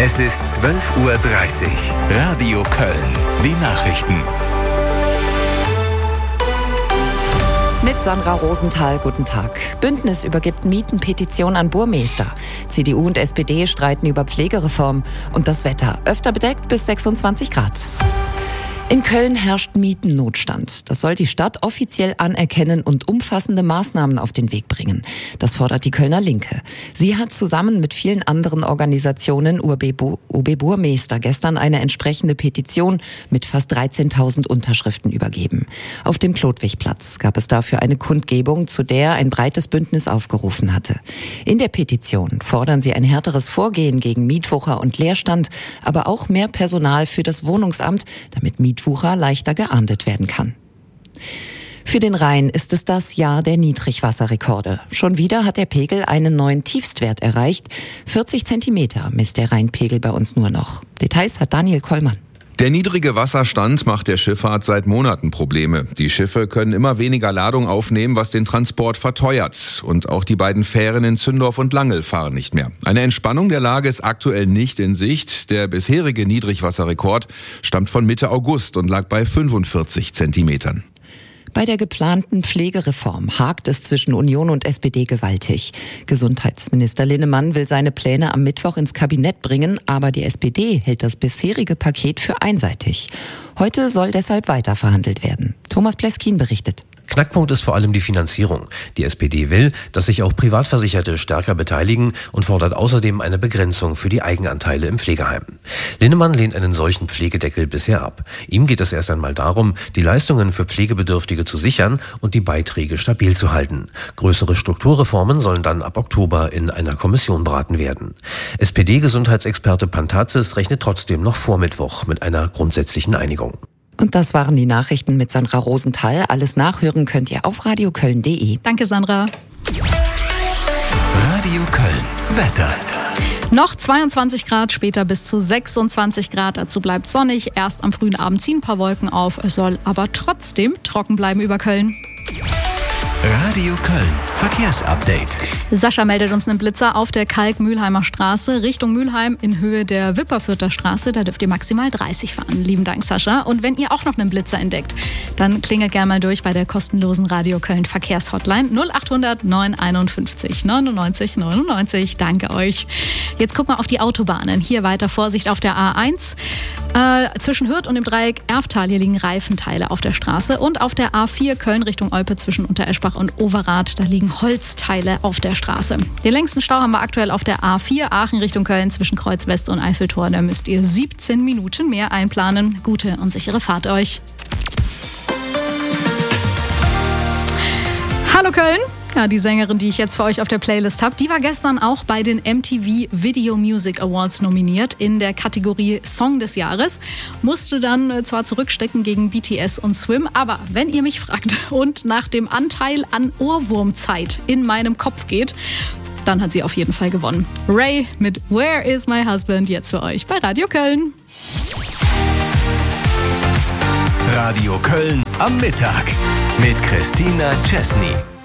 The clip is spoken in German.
Es ist 12:30 Uhr. Radio Köln. Die Nachrichten. Mit Sandra Rosenthal, guten Tag. Bündnis übergibt Mietenpetition an Burmester. CDU und SPD streiten über Pflegereform. Und das Wetter öfter bedeckt bis 26 Grad. In Köln herrscht Mietennotstand. Das soll die Stadt offiziell anerkennen und umfassende Maßnahmen auf den Weg bringen. Das fordert die Kölner Linke. Sie hat zusammen mit vielen anderen Organisationen UB Burmester gestern eine entsprechende Petition mit fast 13.000 Unterschriften übergeben. Auf dem Klodwigplatz gab es dafür eine Kundgebung, zu der ein breites Bündnis aufgerufen hatte. In der Petition fordern sie ein härteres Vorgehen gegen Mietwucher und Leerstand, aber auch mehr Personal für das Wohnungsamt, damit Mietwucher leichter geahndet werden kann. Für den Rhein ist es das Jahr der Niedrigwasserrekorde. Schon wieder hat der Pegel einen neuen Tiefstwert erreicht. 40 Zentimeter misst der Rheinpegel bei uns nur noch. Details hat Daniel Kollmann. Der niedrige Wasserstand macht der Schifffahrt seit Monaten Probleme. Die Schiffe können immer weniger Ladung aufnehmen, was den Transport verteuert. Und auch die beiden Fähren in Zündorf und Langel fahren nicht mehr. Eine Entspannung der Lage ist aktuell nicht in Sicht. Der bisherige Niedrigwasserrekord stammt von Mitte August und lag bei 45 Zentimetern. Bei der geplanten Pflegereform hakt es zwischen Union und SPD gewaltig. Gesundheitsminister Linnemann will seine Pläne am Mittwoch ins Kabinett bringen, aber die SPD hält das bisherige Paket für einseitig. Heute soll deshalb weiter verhandelt werden. Thomas Pleskin berichtet. Knackpunkt ist vor allem die Finanzierung. Die SPD will, dass sich auch Privatversicherte stärker beteiligen und fordert außerdem eine Begrenzung für die Eigenanteile im Pflegeheim. Linnemann lehnt einen solchen Pflegedeckel bisher ab. Ihm geht es erst einmal darum, die Leistungen für Pflegebedürftige zu sichern und die Beiträge stabil zu halten. Größere Strukturreformen sollen dann ab Oktober in einer Kommission beraten werden. SPD-Gesundheitsexperte Pantazis rechnet trotzdem noch vor Mittwoch mit einer grundsätzlichen Einigung. Und das waren die Nachrichten mit Sandra Rosenthal. Alles nachhören könnt ihr auf radioköln.de. Danke, Sandra. Radio Köln. Wetter. Noch 22 Grad, später bis zu 26 Grad. Dazu bleibt sonnig. Erst am frühen Abend ziehen ein paar Wolken auf. Es soll aber trotzdem trocken bleiben über Köln. Radio Köln. Verkehrsupdate. Sascha meldet uns einen Blitzer auf der Kalk-Mühlheimer Straße Richtung Mülheim in Höhe der Wipperfürther Straße. Da dürft ihr maximal 30 fahren. Lieben Dank, Sascha. Und wenn ihr auch noch einen Blitzer entdeckt, dann klingelt gerne mal durch bei der kostenlosen Radio Köln Verkehrshotline 0800 951 99 99. Danke euch. Jetzt gucken wir auf die Autobahnen. Hier weiter Vorsicht auf der A1. Zwischen Hürth und dem Dreieck Erftal, hier liegen Reifenteile auf der Straße. Und auf der A4 Köln Richtung Olpe zwischen Untereschbach und Overath, da liegen Holzteile auf der Straße. Den längsten Stau haben wir aktuell auf der A4 Aachen Richtung Köln zwischen Kreuz West und Eiffeltor. Da müsst ihr 17 Minuten mehr einplanen. Gute und sichere Fahrt euch. Hallo Köln! Ja, die Sängerin, die ich jetzt für euch auf der Playlist habe, die war gestern auch bei den MTV Video Music Awards nominiert in der Kategorie Song des Jahres. Musste dann zwar zurückstecken gegen BTS und Swim, aber wenn ihr mich fragt und nach dem Anteil an Ohrwurmzeit in meinem Kopf geht, dann hat sie auf jeden Fall gewonnen. Ray mit Where is my husband jetzt für euch bei Radio Köln. Radio Köln am Mittag mit Christina Chesney.